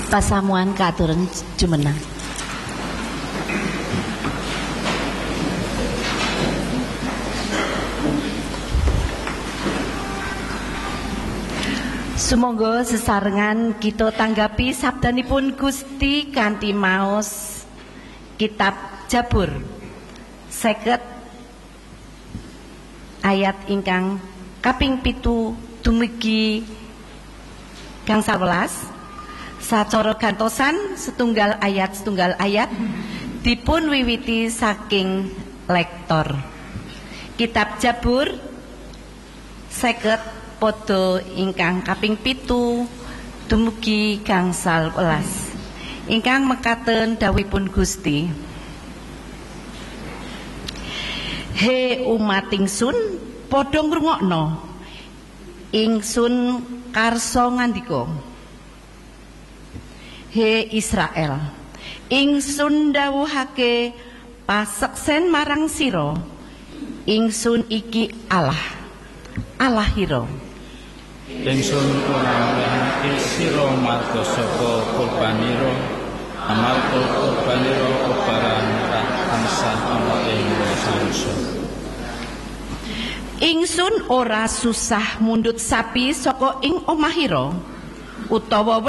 Pasamuan katurun jumeneng. Sumangga sesarengan kita tanggapi sabdanipun Gusti kanthi maos kitab Jabur 50 ayat ingkang kaping 7 dumugi gangsal 11 sacara gantosan setunggal ayat dipun wiwiti saking lektor. Kitab Jabur 50 pada ingkang kaping 7 dumugi gangsal 11 ingkang mekaten dawuhipun Gusti. He umat ingsun, padha ngrungokno. Ingsun karsa ngandika. He Israel, ingsun dawuhake paseksen marang sira. Ingsun iki Allah, Allahira. Ingsun ora nglahi sira marga saka kurbanira, amarga kurbanira kebaran tansah ana ing sansa. Ingsun ora susah mundhut sapi saka ing omahira, utawa